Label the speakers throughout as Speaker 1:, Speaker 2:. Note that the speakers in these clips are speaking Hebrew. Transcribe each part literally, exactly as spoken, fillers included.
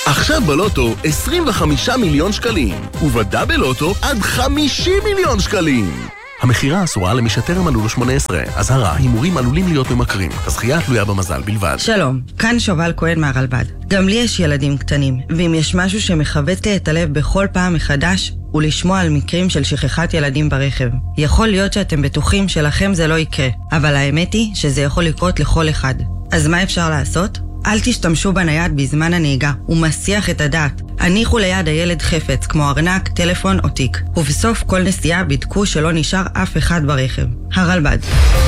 Speaker 1: עכשיו בלוטו עשרים וחמישה מיליון שקלים, ובדאבל לוטו עד חמישים מיליון שקלים. המחירה אסורה למי שטרם מלאו לו שמונה עשרה. אזהרה, הימורים עלולים להיות ממכרים. הזכייה תלויה במזל בלבד.
Speaker 2: שלום, כאן שובל כהן מהרלב"ד. גם לי יש ילדים קטנים, ואם יש משהו שמחבט לי את הלב בכל פעם מחדש, הוא לשמוע על מקרים של שכחת ילדים ברכב. יכול להיות שאתם בטוחים שלכם זה לא יקרה, אבל האמת היא שזה יכול לקרות לכל אחד. אז מה אפשר לעשות? אל תשתמשו בנייד בזמן הנהיגה, הוא מסיח את הדעת. הניחו ליד הילד חפץ, כמו ארנק, טלפון או תיק. ובסוף כל נסיעה בדקו שלא נשאר אף אחד ברכב. הרלב"ד.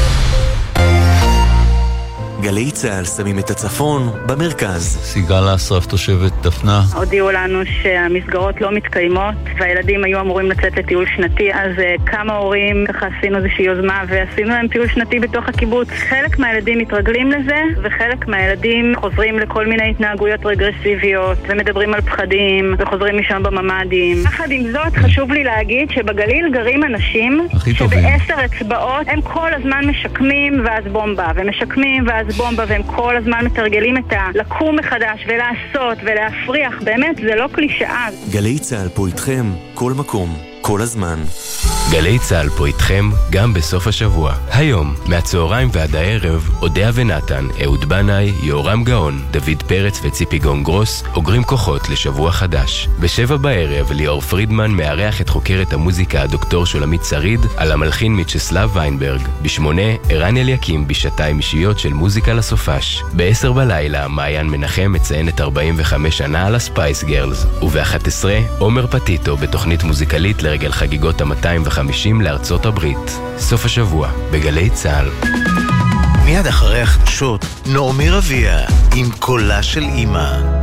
Speaker 3: גלי צהל שמים את הצפון במרכז.
Speaker 4: סיגל אסרף תושבת דפנה.
Speaker 5: הודיעו לנו שהמסגרות לא מתקיימות והילדים היו אמורים לצאת לטיול שנתי, אז uh, כמה הורים ככה עשינו איזושהי יוזמה ועשינו להם טיול שנתי בתוך הקיבוץ. חלק מהילדים מתרגלים לזה וחלק מהילדים חוזרים לכל מיני התנהגויות רגרסיביות ומדברים על פחדים וחוזרים משם בממדים. יחד עם זאת חשוב לי להגיד שבגליל גרים אנשים שבעשר אצבעות הם כל הזמן משקמים ואז בומבה ומשקמים ואז בומבה, והם כל הזמן מתרגלים את הלקום מחדש ולעשות ולהפריח. באמת, זה לא קלישאה.
Speaker 3: גלי צהל פה איתכם, כל מקום, כל הזמן.
Speaker 6: גלי צהל פה איתכם גם בסוף השבוע. היום, מהצהריים ועד הערב, אודיה ונתן, אהוד בנאי, יורם גאון, דוד פרץ וציפי גונגרוס אוגרים כוחות לשבוע חדש. בשבע בערב, ליאור פרידמן מארח את חוקרת המוזיקה הדוקטור שולמית שריד על המלחין מיצ'סלב ויינברג. בשמונה, ערן אליקים בשעתיים אישיות של מוזיקה לסופש. בעשר בלילה, מעיין מנחם מציינת ארבעים וחמש שנה על הספייס גרלס. ובאחת עשרה, עומר פטיטו בתוכנית מוזיקלית לרגל חגיגות ה-מאתיים וחמישים לארצות הברית. סוף השבוע, בגלי צהל.
Speaker 7: מיד אחרי החדשות, נעמי רביע עם קולה של אמא.